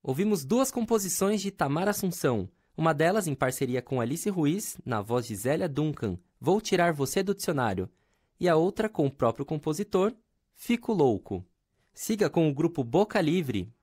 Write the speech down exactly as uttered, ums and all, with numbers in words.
Ouvimos duas composições de Itamar Assunção, uma delas em parceria com Alice Ruiz, na voz de Zélia Duncan, Vou Tirar Você do Dicionário, e a outra com o próprio compositor, Fico Louco. Siga com o grupo Boca Livre,